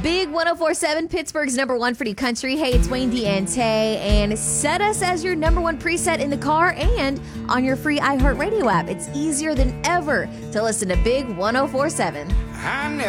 Big 104.7, Pittsburgh's number one for new country. Hey, it's Wayne DeAnte, and set us as your number one preset in the car and on your free iHeartRadio app. It's easier than ever to listen to Big 104.7.